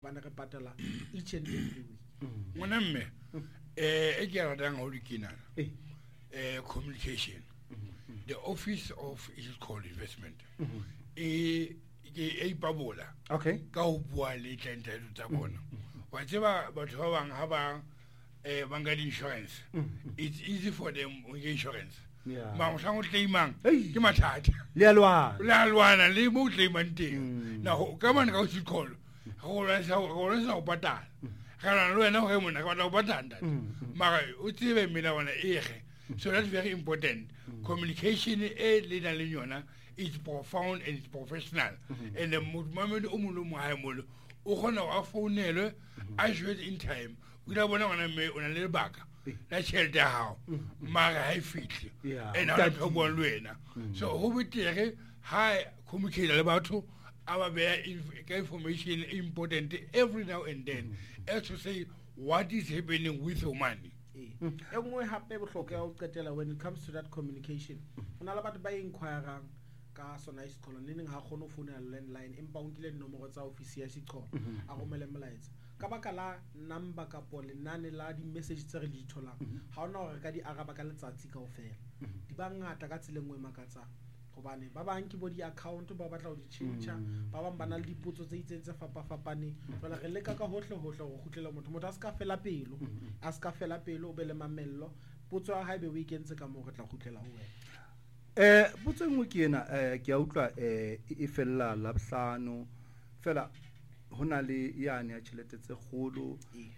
hobane re patela each and every week. Ngwana mme e ke ratang ho dikina communication. The office of is called investment. E pabola. Okay. Ka ho bua le client tsa bona. Wa tseba batho ba bang ha ba banga insurance. It's easy for them with insurance. Yeah. Ma mo claimang ke mathata. Le alwana le mo claimang teng. Na ho ka mane ka ho sikolo. Go la sa o patala. Kana lo ena ho mona ka batla ho patala. Mara o tsebe mina wana ege. So that's very important. Communication leader le yona is profound and it's professional. And the moment o mo mo ha mo o gona wa founelwe a jwet in time. O la bona ngwana me o na le baka. La tšhelete ya gago mara ga e fitlhe and a go bua le wena so go betere ha communicate le batho a ba beya information important every now and then as to say what is happening with your money. Engwe hape bohlokwa ya ho qetela when it comes to that communication ona le batho ba inquirang ka sona isikolo neng ha khona ho founa landline empa o nkile dinomoro tsa office ya sekolo a romele molaetsa ka baka la number ka pole nane la di message tse re di tholang ha ona hore ka di araba ka letsatsi kaofela di ba ngata ka tselengwe makatsa hobane ba bang ke bo di account ba batla ho di change ba bang bana le dipotso tse itseng tse fapane jwale re leka ka hohle go khutlela motho a ska fela pelo o be le mamello potso ya haebe weekend ka mo re tla khutlela ho wena potso engwe ke ena ke a utlwa e fella la bohlano fela hona le yane ya tšhelete tse kgolo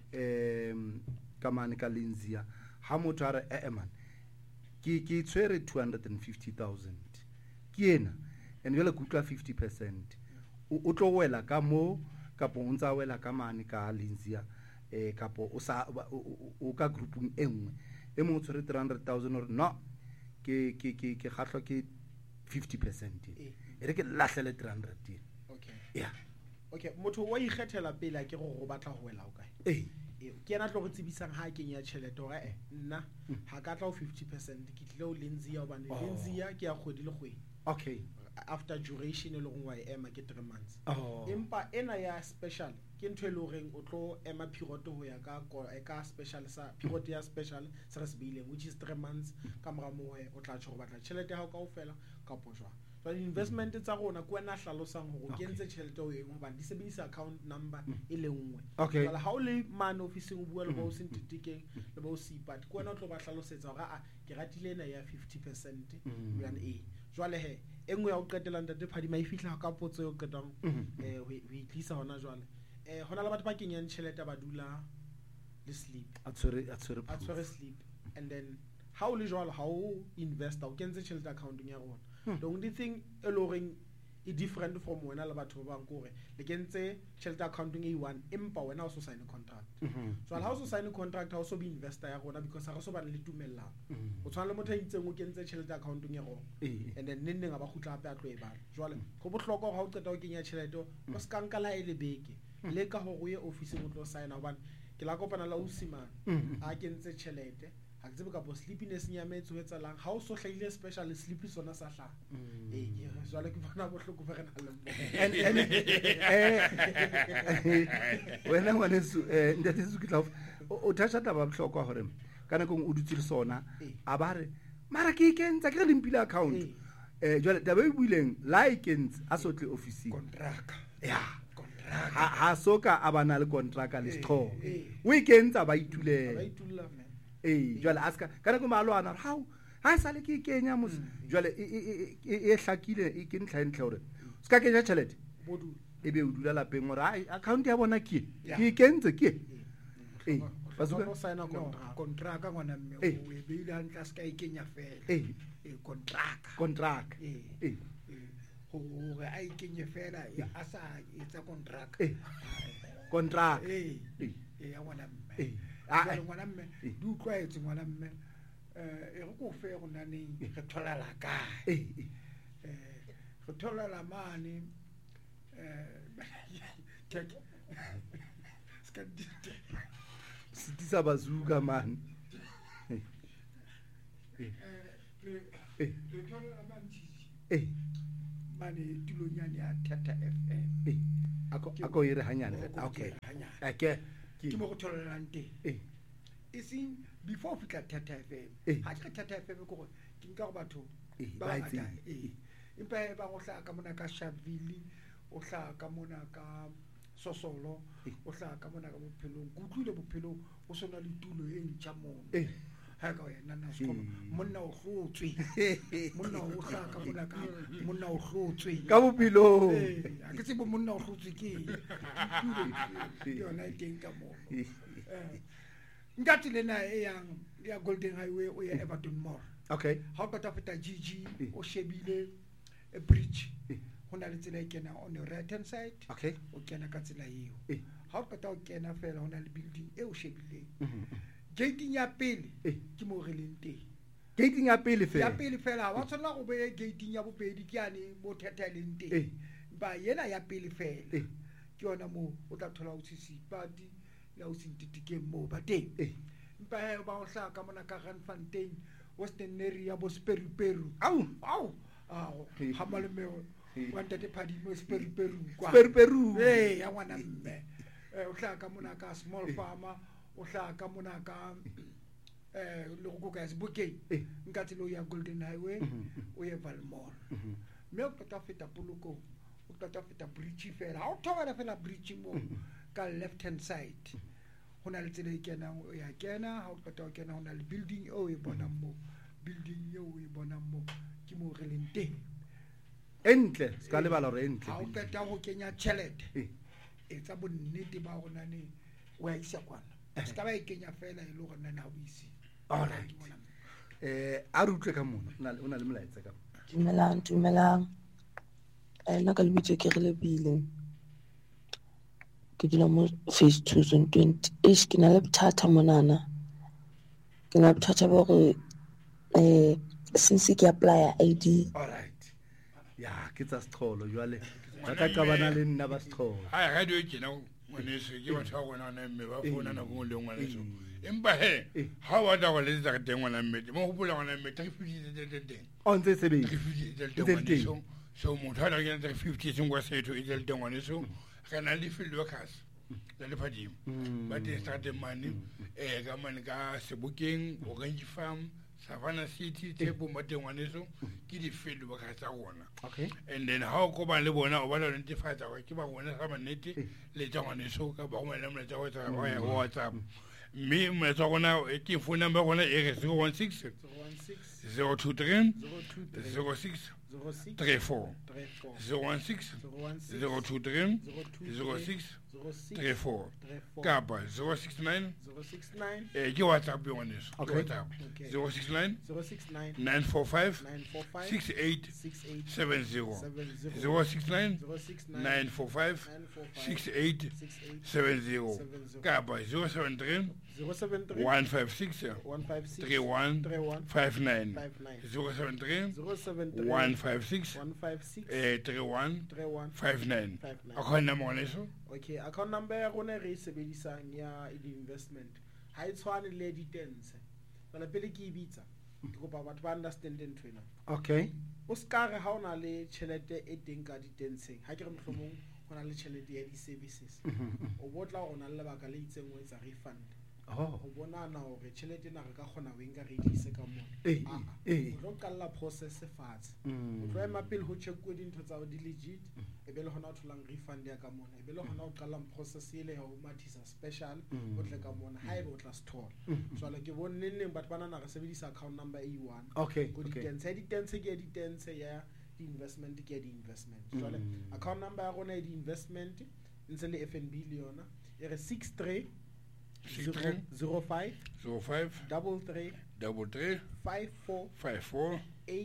ka mane ka Linzia ha motho a re man ke tshwere 250,000 ke ena and jwale ke utlwa 50% o tlo wela ka mo kapo o ntsa wela ka mane ka Linzia kapo o ka groupung engwe e mo tshwere 300,000 or no ke khahlwa ke 50% e re ke lahlele 300. Okay. Yeah. Okay, motho wa ikgethela pele ke go batla ho wela o kae ke ena tlo go tsebisang ha kenya tšhelete hore nna ha ka tla ho 50% ke tle o Linzia hobane Linzia ke ya kgwedi le kgwedi. Okay. After duration le gongwa ema ke 3 months. Empa ena ya special ke ntwe le reng o tlo ema period ho ya ka special sa period ya special sa re sebeileng which is 3 months ka mora moe o tla tshwa batla tšhelete ya go kaofela ka potswa. So investment tsa rona ke wena hlalosang hore ke ntse tšhelete o engwe ba di sebedisa account number e le nngwe. Wala ha o le man office o bua le ba o sintitikeng le ba o sipat ke wena o tlo ba hlalosetsa hore ke ratile ena ya 50% plan A. Jwale he engwe ya o qetela ntate phadima e fihla ka potso yo qetang ho itlisa hona jwale hona le batho ba kenyang tšhelete ba dula le sleep a tshwere sleep and then how le jwale how investor o kentse tšhelete accounting ya rona the only thing eloring is different from wena le batho ba bang kore le kentse tšhelete accounting e1 empa wena o so sign a contract so ha o so sign a contract ha o so be investor ya rona because ha re so ba le tumellano o tshwana le motho a itseng o kentse tšhelete accounting ya rona and then nne ga ba khutla hape a tlo e bala jwale go bohlokwa ha o qeta o kenya tšhelete o ska nka la e le beke le ka go ye office mo tlo sign hobane ke la kopana la usimana a kentse tšhelete ha ke tsebe ka bo sleepiness nyametso etsa lang ha o so hlaile special sleepy sona sa hla jwale ke bona bohloko ba rena le wena ngwaneso ntate se ke tla o thasha taba bohlokwa hore kana go o dutse le sona a ba re mara ke ikentsa ke le mpile account jwale taba e buileng like a sotle office contract ha soka a bana le contract le store weekends ba itulela jwale aska kana go malwana how ha sale ke kenya mos jwale e hlakile e ke ntlhaentlha hore ska kenya tšhelete bodu ebe o dula la peng hore account ya bona ke kentse ke ba so sign a contract ngwana mme o e beile hantla ska e kenya fela contract hore a ikenye fela a sa etsa contract ya ngwana mme ngwana mme di utlwaetse ngwana mme e go go fe go naneng re tholala kae re tholala mane ska sitisa bazuka man re tholala mane mane tulonyane ya Tata FM ako ire hanyane okay ke mo go tholelang teng e seng before fitla Tata FM ha ke Tata FM go ke nka go batho ba ata empa ba go hla ka mona ka Shavili o hla ka mona ka Sosolo o hla ka mona ka Bophelo kutlule Bophelo o sona le tulo e ntšha mono ha ka yena na se monna o hlotswe monna o hla ka mona ka monna o hlotswe ka Bophelo a ke se bo monna o hlotswe ke yona e teng ka mono ngati lena e yang ya Golden Highway o ya Everton Mall okay ha ka ta feta GG o shebile a bridge hona le tsela e kena on the right hand side okay o kena ka tsela eo ha ka ta o kena fela hona le building e o shebileng gating ya pele ke mo releng teng gating ya pele fela wa tsona go be gating ya bobedi ke ane mo thathaleng teng ba yena ya pele fela ke yona mo o tla thola o tsisipadi la o sintitike mo ba teng mpa ba o hla ka mona ka Randfontein Western area bo Sperry au ha maleme wa ntate Phadimo Sperry kwa ya ngwana mme o hla ka mona ka Small Farmer o hla ka mona ka le go ka Sebokeng nka tselo ya Golden Highway o ye Valmore mme o tla feta Poloko o tla feta bridge fela ha o thoba fela bridge mo ka left hand side hona le tsela e kenang o ya kena ha o tla kena hona le building o e bona mo building eo e bona mo ke mo releng teng entle ska le bala re entle ha o tla go kenya tšhelete e tsa bonnete ba gona ne o ya isa kwana ska ba e kenya fela e le go nna o isi all right a re utlwe ka mona o na le molaetsa ka dumelang nna ka lebitso ke re lebile ke dula mo phase 2 zone 20 ke na le bothata monana ke na bothata ba gore since ke apply ID all right ya ke tsa Sitholo jwale ba ka qabana le nna ba Sitholo ha ga dio ke na ngwane se ke batho ba gona na mme ba fona na go le ngwane so empa he ha wa da go le tsa teng ngwana mme mo go bola ngwana mme 350 teng on tse sebe so mo thana ke 350 sengwa setho e teng ngwane so kana le field workers le Phadimo ba te start money ka mane ka Sebokeng Orange Farm Savannah City Tepo matengwane so ke di field workers tsa gona okay and then how go ba le bona o ba le netefatsa wa ke ba bona sa manete le tsangwane so ka ba go mela mela tsa go tsa wa WhatsApp mme mo tsa gona ke phone number gona e 016 023 06 34 016 023 06 34 kapa 069 ke WhatsApp yone so WhatsApp 069 945 6870 069 945 6870 kapa 073 156 31 59 073 156 31 59 account number ngone so okay account number ya rona re sebedisang ya investment ha e tshwane le ditense bala pele ke ibitsa ke go ba batho ba understand ntwena okay o skare ha ona le chelete e teng ka ditenseng ha ke re mohlomong hona le chelete ya di services o botla ona le baka le itseng o etsa refund o bona na hore chelete na re ka khona o enka re dise ka mo o tlo kalla process fatshe o tlo ema pele ho check dintho tsa di legit e be le hona o tholang refund ya ka mona e be le hona o qala process ile ya o mathisa special o tle ka mona ha e be o tla store so la ke bone neng batho bana na re sebedisa account number A1 okay go di tense ke di tense ya di investment ke di investment so la account number ya rona di investment ntse le FNB le yona e re 63 05 33 54 54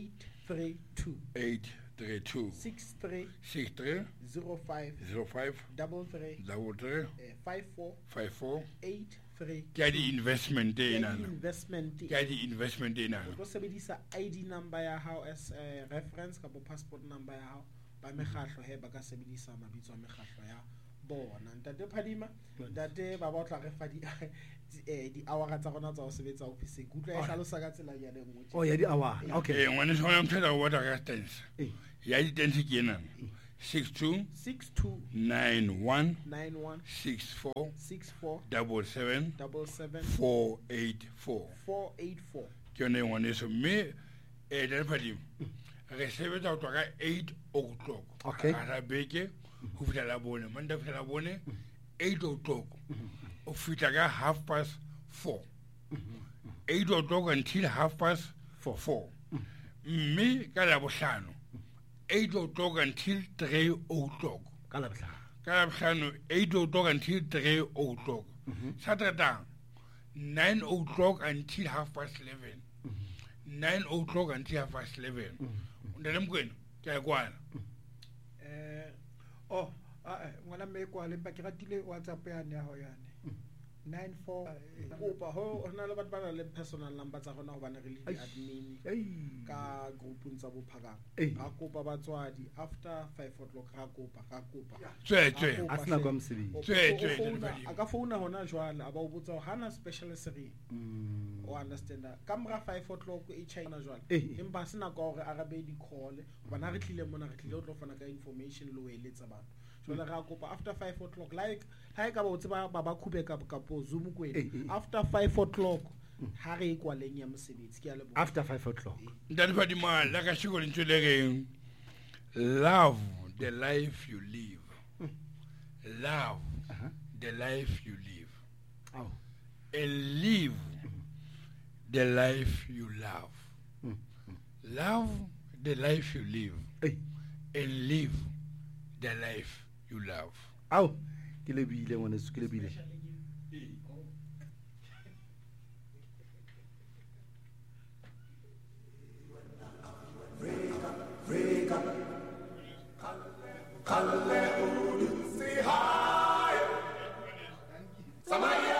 832 63 05 33 54 832 ke di investment ena ke di investment ena go sebedisa ID number ya hao as reference ka bo passport number ya hao ba megahlo he ba ka sebedisa mabitso a megahlo ya bona ntate Phadima ntate ba ba tla re fa di hour tsa gona tsa go sebetsa office ke utlwa e hlalosa ka tsela ya lengwe ya di hour okay ngwane sona mthela o batla ka tense ya di tense ke ena 62 62 91 91 64 64 77 77 484 484. ke yone ngwaneso mme Daddy re sebetsa ho tloha ka 8 o'clock Okay. hara beke ho fihla Labone Monday ho fihla Labone 8 o'clock ho fihla ka 4:30 8 o'clock until 4:30 mme ka Labohlano 8 o'clock until 3 o'clock ka Labohlano. ka Labohlano 8 o'clock until 3 o'clock Saturday 9 o'clock until 11:30 9 o'clock until 11:30 ndele mkwena ke a kwana oh ngwana mme kwa le pa ke ratile WhatsApp yane ya ho yane 94 kopa ho na le batho ba na le personal number tsa gona go bana re le admin ka groupung tsa bophakang ga kopa batswadi after 5 o'clock ga kopa tswe a sena kwa mosebetsi. tswe a ka founa hona jwale a ba o botsa hana special sereng o understand ka mora 5 o'clock e china jwale empa sena ka gore arabe di call bana re tlile mona re tlile o tlo fana ka information le o eletsa batho jwale ga kopa after 5 o'clock like ha e ka ba o tseba ba khube ka Zoom kwena after 5 o'clock ha re kwaleng ya mosebetsi ke a lebo After 5 o'clock. ndale ba di mala la ka shiko lentse le reng love the life you live love the life you live Aw. and live the life you love love the life you live and live the life you love Aw. Ke lebile ngwaneso ke lebile. Kalle